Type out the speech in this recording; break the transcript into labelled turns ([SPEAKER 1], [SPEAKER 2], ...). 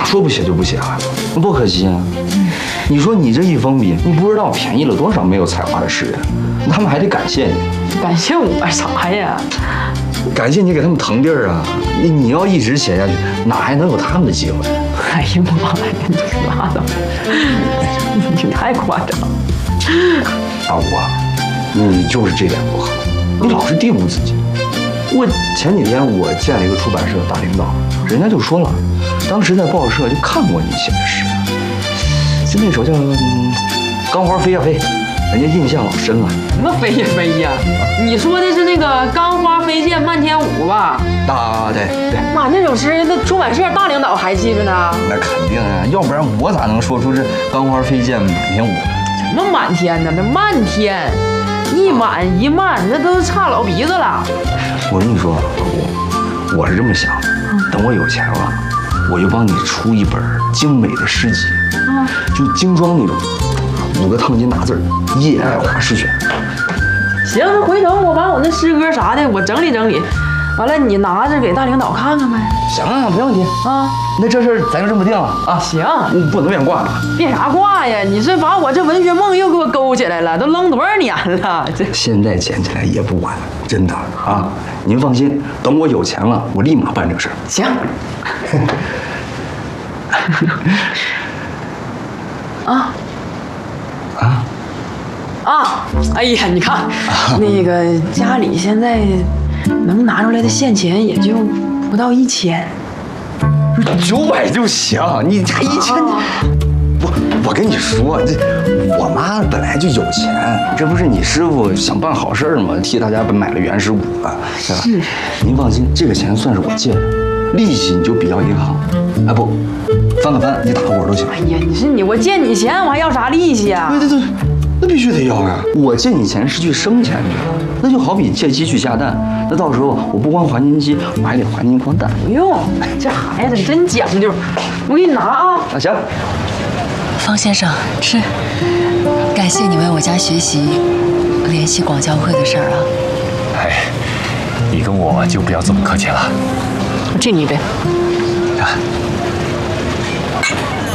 [SPEAKER 1] 说不写就不写了？多可惜啊！你说你这一封笔，你不知道便宜了多少没有才华的诗人，他们还得感谢你。
[SPEAKER 2] 感谢我啥呀？
[SPEAKER 1] 感谢你给他们腾地儿啊！你要一直写下去，哪还能有他们的机会？
[SPEAKER 2] 哎呀妈呀，你拉倒！你太夸张了。
[SPEAKER 1] 大武啊，你就是这点不好，你老是低估自己。我前几天我见了一个出版社的大领导，人家就说了，当时在报社就看过你写的诗，就那首叫《钢花飞呀飞》，人家印象老深了。
[SPEAKER 2] 什么飞呀飞呀？你说的是那个钢花飞溅漫天舞吧？
[SPEAKER 1] 对。
[SPEAKER 2] 妈，那首诗那出版社大领导还记着呢。
[SPEAKER 1] 那肯定啊，要不然我咋能说出这钢花飞溅满天舞呢？
[SPEAKER 2] 什么满天呢？这漫天，一满一漫，那都差老鼻子了。
[SPEAKER 1] 我跟你说，我是这么想的，等我有钱了，我就帮你出一本精美的诗集，就精装那种，5个烫金大字《叶爱华诗选》。
[SPEAKER 2] 行，那回头我把我那诗歌啥的我整理整理，完了你拿着给大领导看看呗。
[SPEAKER 1] 行啊，没问题啊。那这事儿咱就这么定了啊。
[SPEAKER 2] 行，
[SPEAKER 1] 不能变卦了。
[SPEAKER 2] 变啥卦呀？你这把我这文学梦又给我勾起来了，都扔多少年了？这
[SPEAKER 1] 现在捡起来也不晚，真的啊。您放心，等我有钱了，我立马办这事儿。
[SPEAKER 2] 行。哎呀，你看，那个家里现在能拿出来的现钱也就不到1000。
[SPEAKER 1] 900就行，你这1000，我跟你说，这我妈本来就有钱，这不是你师傅想办好事吗？替大家买了原始股了，对吧？是。您放心，这个钱算是我借的，利息你就比较银行，哎不，翻个番，你打个滚都行。
[SPEAKER 2] 哎呀，我借你钱，我还要啥利息啊？
[SPEAKER 1] 对，那必须得要呀！我借你钱是去生钱去了，那就好比借鸡去下蛋，那到时候我不光还您鸡，我还得还您光蛋。
[SPEAKER 2] 不用，这孩子真讲究，我给你拿啊。
[SPEAKER 1] 那行。
[SPEAKER 3] 方先生，是，感谢你为我家学习联系广交会的事儿啊。
[SPEAKER 4] 哎，你跟我就不要这么客气了。
[SPEAKER 2] 我敬你一杯。
[SPEAKER 4] 啊。